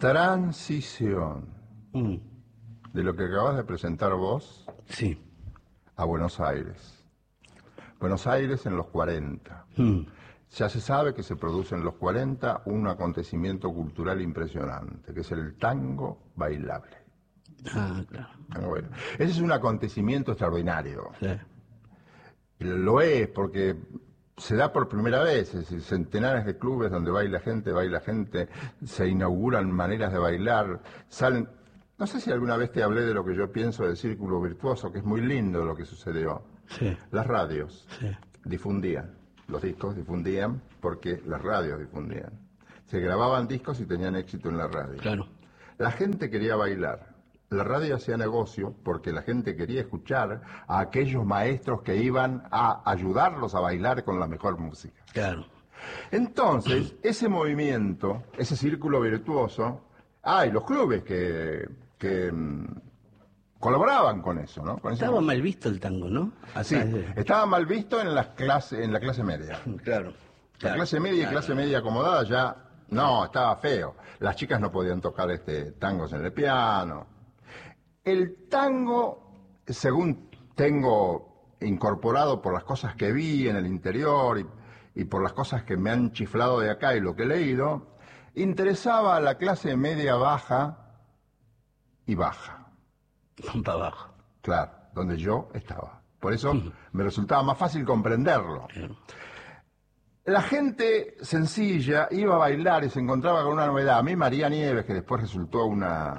transición de lo que acabas de presentar vos Sí. a Buenos Aires. Buenos Aires en los 40. Ya se sabe que se produce en los 40 un acontecimiento cultural impresionante, que es el tango bailable. Ah, claro. Bueno, ese es un acontecimiento extraordinario. Sí. Lo es porque se da por primera vez, es decir, centenares de clubes donde baila gente, se inauguran maneras de bailar, salen... No sé si alguna vez te hablé de lo que yo pienso del círculo virtuoso, que es muy lindo lo que sucedió. Sí. Las radios Sí. difundían, los discos difundían porque las radios difundían. Se grababan discos y tenían éxito en la radio. Claro. La gente quería bailar. La radio hacía negocio porque la gente quería escuchar a aquellos maestros que iban a ayudarlos a bailar con la mejor música. Claro. Entonces, ese movimiento, ese círculo virtuoso, y los clubes que colaboraban con eso, ¿no? Con ese Estaba mal visto el tango, ¿no? Sí, estaba mal visto en la clase media. Claro. La clase media y clase media acomodada ya, no, estaba feo. Las chicas no podían tocar tangos en el piano. El tango, según tengo incorporado por las cosas que vi en el interior y por las cosas que me han chiflado de acá y lo que he leído, interesaba a la clase media baja y baja. Para abajo. Claro, donde yo estaba. Por eso me resultaba más fácil comprenderlo. Claro. La gente sencilla iba a bailar y se encontraba con una novedad. A mí María Nieves, que después resultó una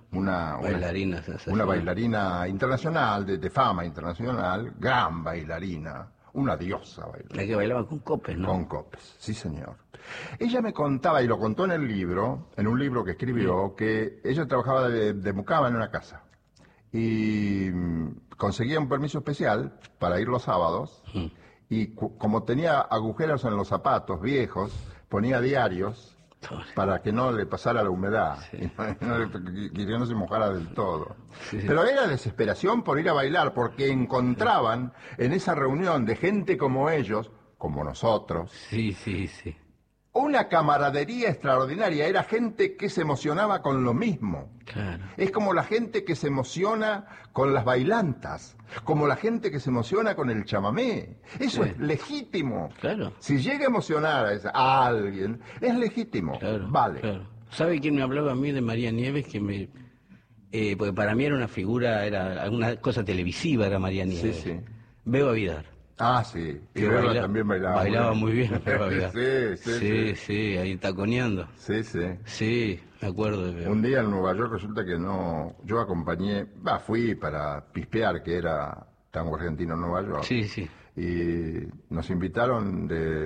bailarina internacional, de fama internacional, gran bailarina, una diosa bailarina. La que bailaba con copes, ¿no? Con copes, sí señor. Ella me contaba, y lo contó en el libro, en un libro que escribió, que ella trabajaba de mucama en una casa. Y conseguía un permiso especial para ir los sábados, y como tenía agujeros en los zapatos viejos, ponía diarios para que no le pasara la humedad, y que no se mojara del todo. Sí. Pero era desesperación por ir a bailar, porque encontraban en esa reunión de gente como ellos, como nosotros, Sí. una camaradería extraordinaria. Era gente que se emocionaba con lo mismo. Claro. Es como la gente que se emociona con las bailantas, como la gente que se emociona con el chamamé. Eso es legítimo. Claro. Si llega a emocionar a alguien, es legítimo. Claro. Vale. Claro. ¿Sabe quién me hablaba a mí de María Nieves? Porque para mí era una figura, era alguna cosa televisiva, era María Nieves. Sí. Beba Vidar. Ah, sí. Y Que Beba también bailaba. Bailaba muy bien, Beba Vidar. Sí, ahí taconeando. Sí. Sí, me acuerdo de Beba. Un día en Nueva York resulta que yo acompañé, fui para pispear, que era tango argentino en Nueva York. Sí. Y nos invitaron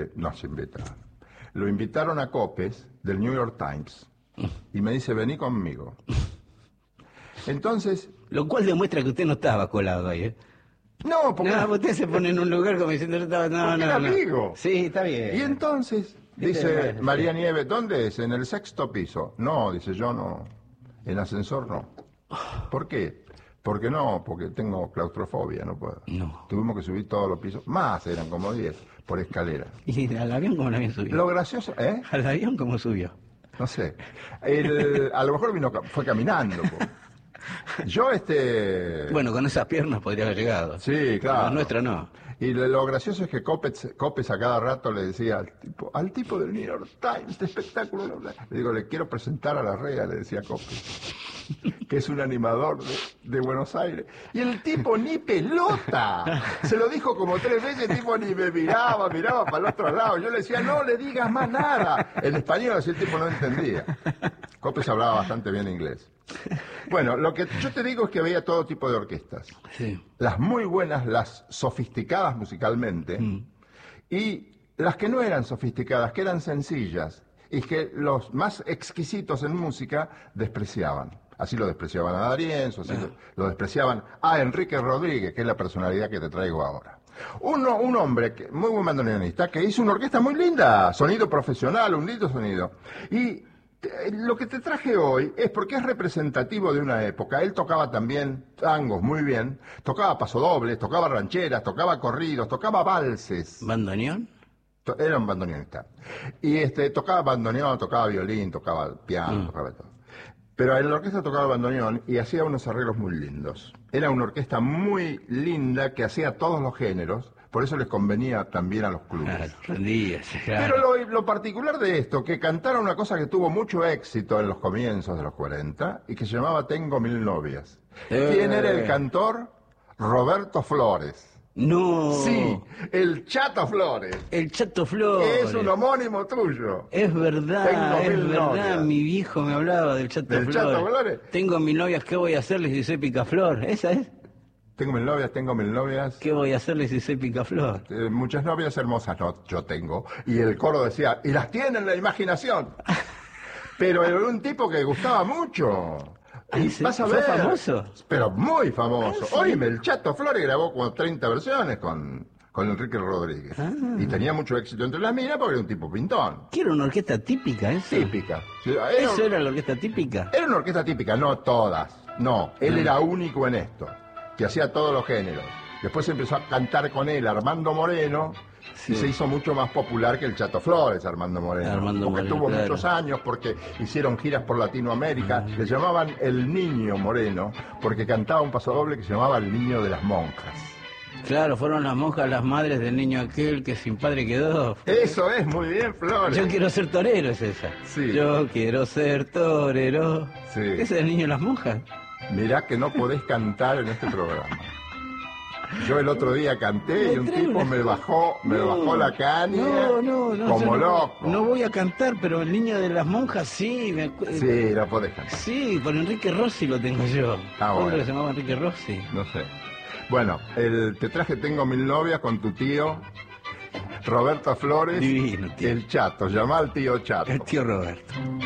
lo invitaron a Copes del New York Times y me dice, vení conmigo. Entonces... Lo cual demuestra que usted no estaba colado ahí, ¿eh? No, porque... No, usted se pone en un lugar como diciendo, no. Era amigo. Sí, está bien. Y entonces, dice María Nieves, ¿dónde es? ¿En el 6º piso? No, dice, yo no. En ascensor no. ¿Por qué? Porque tengo claustrofobia, no puedo. No. Tuvimos que subir todos los pisos, más eran como 10, por escalera. ¿Y al avión cómo lo habían subido? Lo gracioso, ¿Al avión cómo subió? No sé. A lo mejor fue caminando. Yo Bueno, con esas piernas podría haber llegado. Sí, claro. La nuestra no. Y lo gracioso es que Copes a cada rato le decía al tipo del New York Times, este espectáculo, le digo, le quiero presentar a la Rea, le decía Copes, que es un animador de Buenos Aires. Y el tipo ni pelota. Se lo dijo como 3 veces, el tipo ni me miraba para el otro lado. Yo le decía, no le digas más nada. En español, así el tipo no entendía. Copes hablaba bastante bien inglés. Bueno, lo que yo te digo es que veía todo tipo de orquestas. Sí. Las muy buenas, las sofisticadas musicalmente, y las que no eran sofisticadas, que eran sencillas, y que los más exquisitos en música despreciaban. Así lo despreciaban a D'Arienzo, así lo despreciaban a Enrique Rodríguez, que es la personalidad que te traigo ahora. Un hombre, muy buen bandoneonista, que hizo una orquesta muy linda, sonido profesional, un lindo sonido. Y lo que te traje hoy es porque es representativo de una época. Él tocaba también tangos muy bien, tocaba pasodobles, tocaba rancheras, tocaba corridos, tocaba valses. ¿Bandoneón? Era un bandoneonista. Y tocaba bandoneón, tocaba violín, tocaba piano, tocaba todo. Pero en la orquesta tocaba el bandoneón y hacía unos arreglos muy lindos. Era una orquesta muy linda que hacía todos los géneros, por eso les convenía también a los clubes. Claro, rendía, claro. Pero lo particular de esto, que cantara una cosa que tuvo mucho éxito en los comienzos de los 40 y que se llamaba Tengo mil novias. ¿Quién era el cantor? Roberto Flores. No. Sí, el Chato Flores. El Chato Flores. Es un homónimo tuyo. Es verdad, Tengo es mil verdad. novias. Mi viejo me hablaba del Chato ¿Del Flores. Chato Flores? Tengo mil novias, ¿qué voy a hacerles si soy Picaflor? ¿Esa es? Tengo mil novias. ¿Qué voy a hacerles si soy Picaflor? Muchas novias hermosas no, yo tengo. Y el coro decía, y las tiene en la imaginación. Pero era un tipo que gustaba mucho. Y ¿sí? vas a ¿Fue ver. famoso? Pero muy famoso. ¿Sí? Oíme, el Chato Flores grabó como 30 versiones con Enrique Rodríguez. Y tenía mucho éxito entre las minas porque era un tipo pintón. ¿Qué era una orquesta típica eso? Típica. ¿Eso era la orquesta típica? Era una orquesta típica, no todas. No, él era único en esto, que hacía todos los géneros. Después empezó a cantar con él Armando Moreno, y se hizo mucho más popular que el Chato Flores, Armando Moreno. Porque tuvo muchos años, porque hicieron giras por Latinoamérica. Le llamaban el Niño Moreno, porque cantaba un pasodoble que se llamaba El Niño de las Monjas. Claro, fueron las monjas las madres del niño aquel que sin padre quedó. Eso es, muy bien, Flores. Yo quiero ser torero, es esa. Sí. Yo quiero ser torero. Sí. ¿Ese es el niño de las monjas? Mirá que no podés cantar en este programa. Yo el otro día canté y un tipo me bajó la caña como loco. No voy a cantar, pero el niño de las monjas sí. Sí, no podés cantar. Sí, por Enrique Rossi lo tengo yo. Bueno. ¿Cómo se llamaba Enrique Rossi? No sé. Bueno, te traje Tengo mil novias con tu tío Roberto Flores. Divino, tío. El Chato, llama al tío Chato. El tío Roberto.